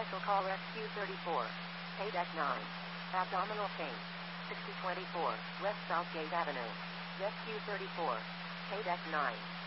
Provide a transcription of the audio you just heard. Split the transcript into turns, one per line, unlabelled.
Special call Rescue 34. Paydeck 9. Abdominal pain. 6024 West Southgate Avenue. Rescue 34. Paydeck 9.